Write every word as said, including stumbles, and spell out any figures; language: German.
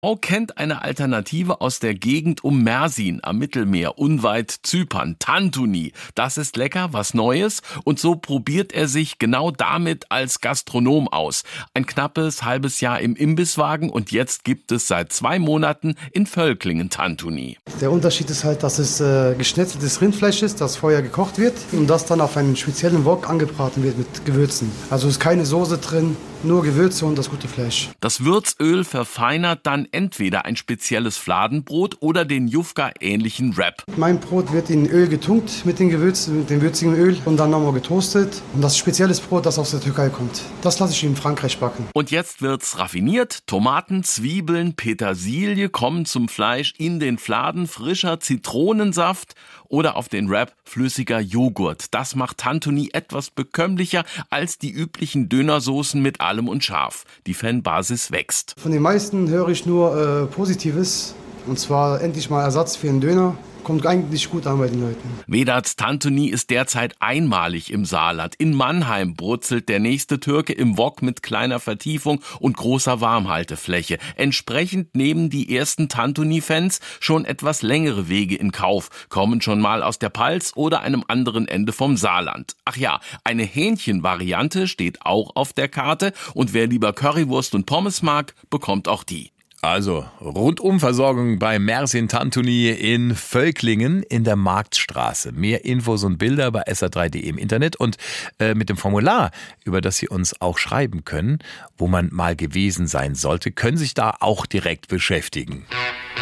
Frau kennt eine Alternative aus der Gegend um Mersin am Mittelmeer, unweit Zypern, Tantuni. Das ist lecker, was Neues, und so probiert er sich genau damit als Gastronom aus. Ein knappes halbes Jahr im Imbisswagen und jetzt gibt es seit zwei Monaten in Völklingen Tantuni. Der Unterschied ist halt, dass es äh, geschnetzeltes Rindfleisch ist, das vorher gekocht wird und das dann auf einen speziellen Wok angebraten wird mit Gewürzen. Also ist keine Soße drin, nur Gewürze und das gute Fleisch. Das Würzöl verfeinert dann entweder ein spezielles Fladenbrot oder den Jufka-ähnlichen Wrap. Mein Brot wird in Öl getunkt mit den Gewürzen, mit dem würzigen Öl und dann nochmal getoastet. Und das ist spezielles Brot, das aus der Türkei kommt. Das lasse ich in Frankreich backen. Und jetzt wird's raffiniert. Tomaten, Zwiebeln, Petersilie kommen zum Fleisch in den Fladen, frischer Zitronensaft oder auf den Wrap flüssiger Joghurt. Das macht Tantuni etwas bekömmlicher als die üblichen Dönersoßen mit allem und scharf. Die Fanbasis wächst. Von den meisten höre ich nur äh, Positives. Und zwar endlich mal Ersatz für einen Döner. Kommt eigentlich gut an bei den Leuten. Vedat Tantuni ist derzeit einmalig im Saarland. In Mannheim brutzelt der nächste Türke im Wok mit kleiner Vertiefung und großer Warmhaltefläche. Entsprechend nehmen die ersten Tantuni-Fans schon etwas längere Wege in Kauf, kommen schon mal aus der Palz oder einem anderen Ende vom Saarland. Ach ja, eine Hähnchenvariante steht auch auf der Karte und wer lieber Currywurst und Pommes mag, bekommt auch die. Also Rundumversorgung bei Mersin Tantuni in Völklingen in der Marktstraße. Mehr Infos und Bilder bei S R drei punkt de im Internet und äh, mit dem Formular, über das Sie uns auch schreiben können, wo man mal gewesen sein sollte, können sich da auch direkt beschäftigen.